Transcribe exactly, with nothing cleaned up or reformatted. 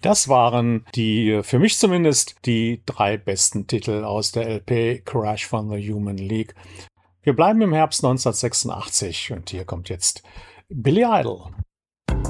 Das waren die, für mich zumindest, die drei besten Titel aus der L P Crash von the Human League. Wir bleiben im Herbst neunzehnhundertsechsundachtzig und hier kommt jetzt Billy Idol.